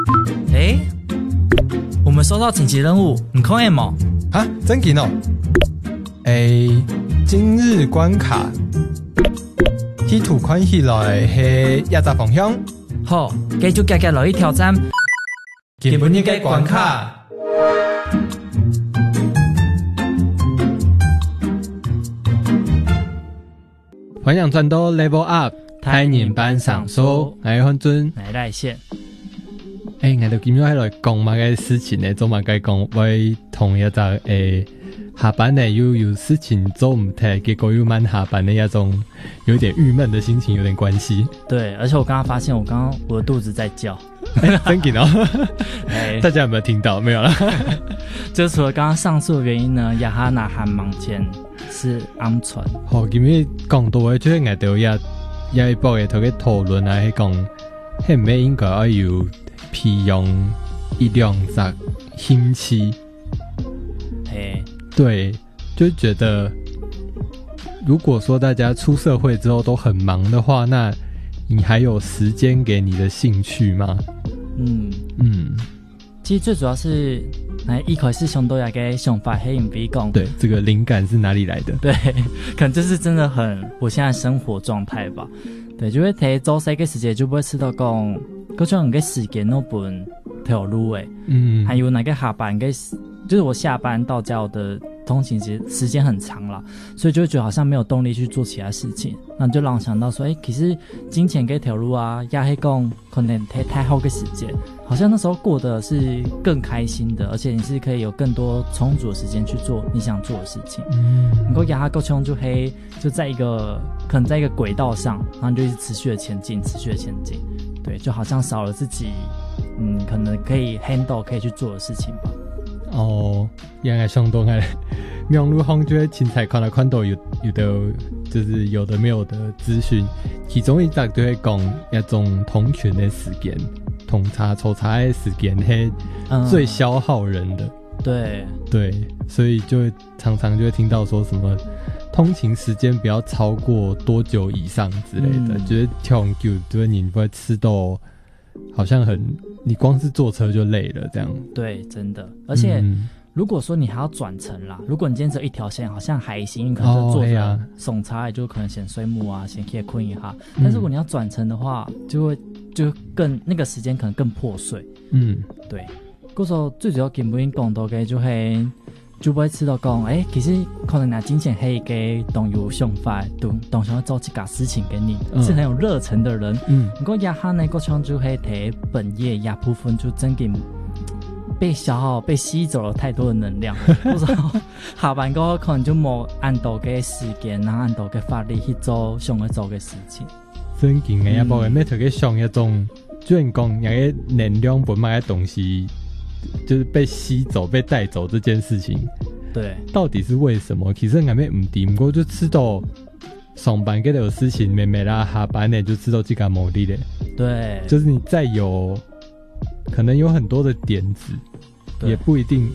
我们收到紧急任务，你可以吗？ 啊，真紧哦！今日关卡，地图看起来是亚杂方向。 好，继续加落去挑战。 基本一个关卡。幻想战斗 Level Up， 太人班上手，我是范尊， 我是赖线。 我哋今日喺度講乜嘅事情呢？做乜嘅講為同一隻下班呢又有事情做唔睇，結果又慢下班的那種有點鬱悶的心情有點關係。 對，而且我剛剛發現我的肚子在叫。 真緊哦！大家有沒有聽到？沒有啦。 就除了剛剛上述的原因呢，亞哈那和盲前是安全。 好，今日講到嘅就是我哋也一部嘅頭嘅討論啊，係講係唔係應該要有培養1-2星期？对，就覺得如果說大家出社會之後都很忙的話，那你還有時間給你的興趣嗎？ 其實最主要是一開始想到一個想法是因為講， 對，這個靈感是哪裡來的？ 對，可能就是真的很我現在生活狀態吧。對，就會睇做細個時間就不會知道講嗰種嘅時間那本條路誒，還有那個下班嘅。就是我下班到家的通勤時間很長啦，所以就會覺得好像沒有動力去做其他事情，那就讓我想到說，其實金錢這條路啊，也是講可能太好的時間，好像那時候過得是更開心的，而且你是可以有更多充足的時間去做你想做的事情。不過亞哈夠窮就在一個可能在一個軌道上，然後就一直持續的前進，對，就好像少了自己可能可以 handle 可以去做的事情吧。 原來相當嘅網絡上就會凊彩看到有的就是有的沒有的資訊，其中一則就會講一種通勤的時間，通查抽查的時間係最消耗人的。對，所以就會常常就會聽到說什麼通勤時間不要超過多久以上之類的，就是跳很久，就是你不會吃到好像你光是坐車就累了這樣。 對，真的。而且如果說你還要轉乘啦，如果你今天只有一條線好像還行，你可能就坐着送茶，就可能先睡幕啊，先可以困一下。但是如果你要轉乘的話，就更那個時間可能更破碎。對。嗰時候最主要根本講到嘅就不會知道講，其實可能拿金錢可以給都有想法，都想要做這個事情給你，是很有熱忱的人。不過亞哈呢個場就會睇本業亞部分就真嘅被消耗、被吸走了太多的能量，嗰時候下班過後可能就冇按到嘅時間，然後按到嘅法力去做想要做嘅事情。 真嘅也冇嘅，咩特別想一種，就係講有個能量本來嘅東西。就是被吸走、被帶走這件事情， 對， 到底是為什麼？其實我們唔知，不過就知道上班嗰條事情，妹妹啦，下班呢就知道這個目的咧。 對， 就是你再有可能有很多的點子，也不一定